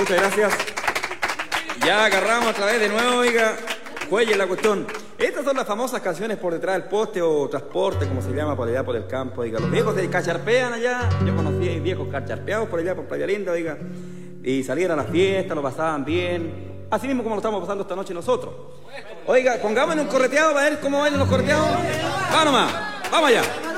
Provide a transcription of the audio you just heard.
Muchas gracias. Ya agarramos otra vez de nuevo, oiga. Cuelle la cuestión. Estas son las famosas canciones por detrás del poste o transporte, como se llama por allá por el campo, oiga. Los viejos se cacharpean allá. Yo conocí a viejos cacharpeados por allá por Playa Linda, oiga. Y salían a la fiesta, lo pasaban bien. Así mismo como lo estamos pasando esta noche nosotros. Oiga, pongámonos un correteado para ver cómo bailan los correteados. Vamos nomás, vamos allá.